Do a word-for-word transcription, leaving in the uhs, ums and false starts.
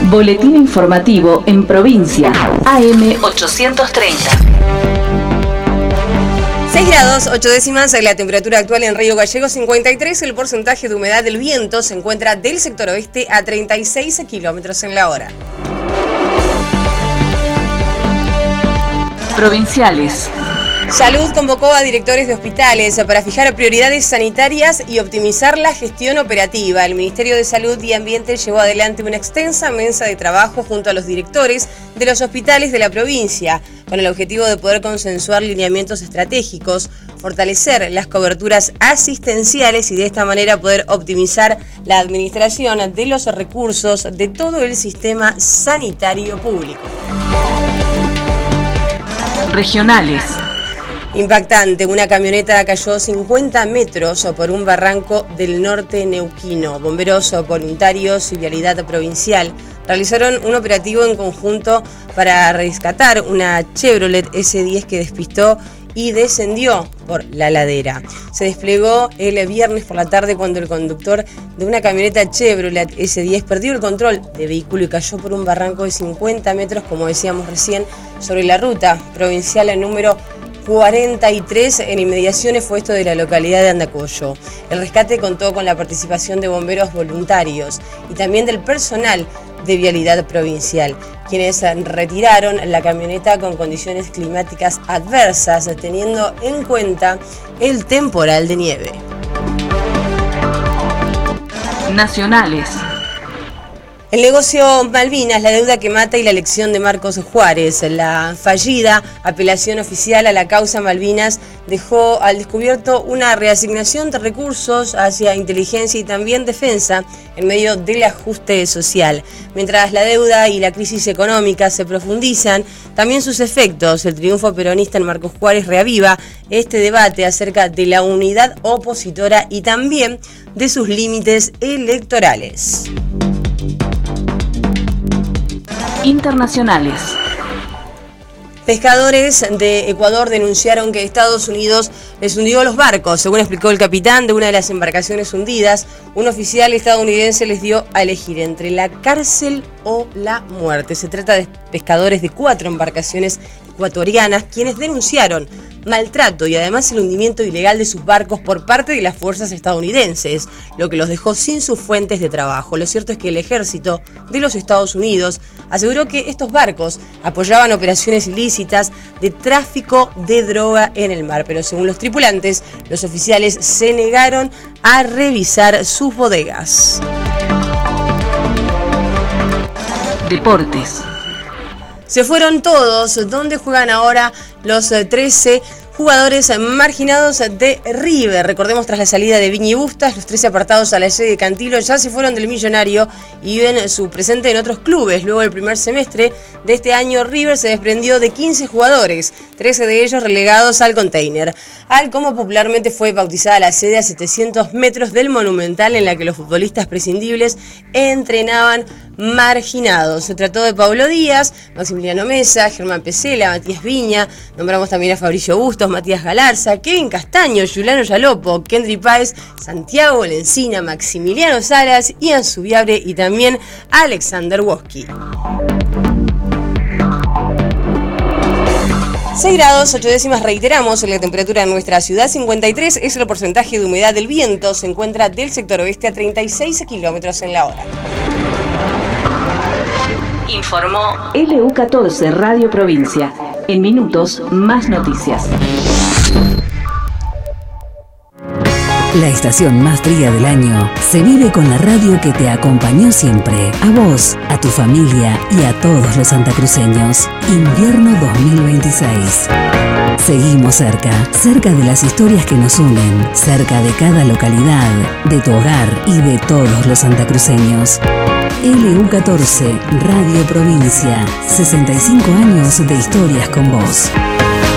Boletín informativo en provincia. A M ochocientos treinta. seis grados, ocho décimas, la temperatura actual en Río Gallegos, cincuenta y tres, el porcentaje de humedad del viento se encuentra del sector oeste a treinta y seis kilómetros en la hora. Provinciales. Salud convocó a directores de hospitales para fijar prioridades sanitarias y optimizar la gestión operativa. El Ministerio de Salud y Ambiente llevó adelante una extensa mesa de trabajo junto a los directores de los hospitales de la provincia, con el objetivo de poder consensuar lineamientos estratégicos, fortalecer las coberturas asistenciales y de esta manera poder optimizar la administración de los recursos de todo el sistema sanitario público. Regionales. Impactante, una camioneta cayó cincuenta metros por un barranco del norte neuquino. Bomberos voluntarios y Vialidad Provincial realizaron un operativo en conjunto para rescatar una Chevrolet ese diez que despistó y descendió por la ladera. Se desplegó el viernes por la tarde cuando el conductor de una camioneta Chevrolet ese diez perdió el control del vehículo y cayó por un barranco de cincuenta metros, como decíamos recién, sobre la ruta provincial número cuarenta y tres, en inmediaciones fue esto de la localidad de Andacollo. El rescate contó con la participación de bomberos voluntarios y también del personal de Vialidad Provincial, quienes retiraron la camioneta con condiciones climáticas adversas, teniendo en cuenta el temporal de nieve. Nacionales. El negocio Malvinas, la deuda que mata y la elección de Marcos Juárez. La fallida apelación oficial a la causa Malvinas dejó al descubierto una reasignación de recursos hacia inteligencia y también defensa en medio del ajuste social. Mientras la deuda y la crisis económica se profundizan, también sus efectos. El triunfo peronista en Marcos Juárez reaviva este debate acerca de la unidad opositora y también de sus límites electorales. Internacionales. Pescadores de Ecuador denunciaron que Estados Unidos les hundió los barcos. Según explicó el capitán de una de las embarcaciones hundidas, un oficial estadounidense les dio a elegir entre la cárcel o la muerte. Se trata de pescadores de cuatro embarcaciones ecuatorianas quienes denunciaron maltrato y además el hundimiento ilegal de sus barcos por parte de las fuerzas estadounidenses, lo que los dejó sin sus fuentes de trabajo. Lo cierto es que el ejército de los Estados Unidos aseguró que estos barcos apoyaban operaciones ilícitas de tráfico de droga en el mar, pero según los tripulantes, los oficiales se negaron a revisar sus bodegas. Deportes. Se fueron todos. ¿Dónde juegan ahora los trece jugadores marginados de River? Recordemos, tras la salida de Viña y Bustas, los trece apartados a la sede de Cantilo ya se fueron del Millonario y ven su presente en otros clubes. Luego del primer semestre de este año, River se desprendió de quince jugadores, trece de ellos relegados al Container, al como popularmente fue bautizada la sede a setecientos metros del Monumental, en la que los futbolistas prescindibles entrenaban marginados. Se trató de Pablo Díaz, Maximiliano Mesa, Germán Pesela, Matías Viña, nombramos también a Fabricio Bustos, Matías Galarza, Kevin Castaño, Juliano Yalopo, Kendry Páez, Santiago Lencina, Maximiliano Salas, Ian Subiabre y también Alexander Woski. seis grados, ocho décimas, reiteramos, la temperatura en nuestra ciudad, cincuenta y tres, es el porcentaje de humedad del viento, se encuentra del sector oeste a treinta y seis kilómetros en la hora. Informó L U catorce Radio Provincia. En minutos, más noticias. La estación más fría del año se vive con la radio que te acompañó siempre. A vos, a tu familia y a todos los santacruceños. Invierno dos mil veintiséis. Seguimos cerca, cerca de las historias que nos unen, cerca de cada localidad, de tu hogar y de todos los santacruceños. L U catorce Radio Provincia. sesenta y cinco años de historias con vos.